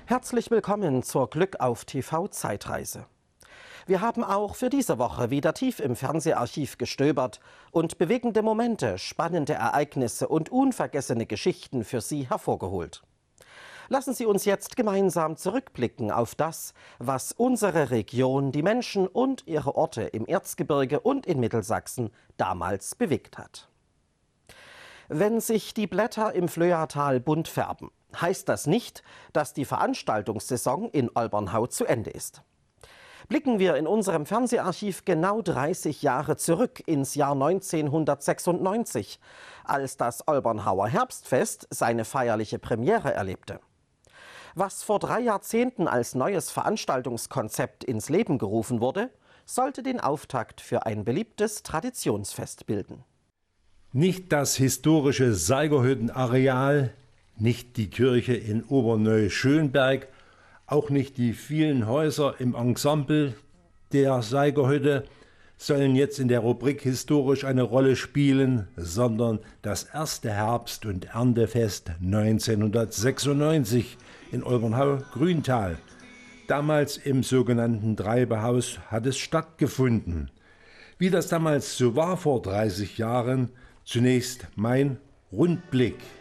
Herzlich willkommen zur Glück auf TV Zeitreise. Wir haben auch für diese Woche wieder tief im Fernseharchiv gestöbert und bewegende Momente, spannende Ereignisse und unvergessene Geschichten für Sie hervorgeholt. Lassen Sie uns jetzt gemeinsam zurückblicken auf das, was unsere Region, die Menschen und ihre Orte im Erzgebirge und in Mittelsachsen damals bewegt hat. Wenn sich die Blätter im Flöatal bunt färben, heißt das nicht, dass die Veranstaltungssaison in Olbernhau zu Ende ist. Blicken wir in unserem Fernseharchiv genau 30 Jahre zurück ins Jahr 1996, als das Olbernhauer Herbstfest seine feierliche Premiere erlebte. Was vor 3 Jahrzehnten als neues Veranstaltungskonzept ins Leben gerufen wurde, sollte den Auftakt für ein beliebtes Traditionsfest bilden. Nicht das historische Seigerhüttenareal, nicht die Kirche in Oberneu-Schönberg, auch nicht die vielen Häuser im Ensemble der Seigerhütte sollen jetzt in der Rubrik historisch eine Rolle spielen, sondern das erste Herbst- und Erntefest 1996 in Olbernhau-Grüntal. Damals im sogenannten Treibehaus hat es stattgefunden. Wie das damals so war vor 30 Jahren, zunächst mein Rundblick.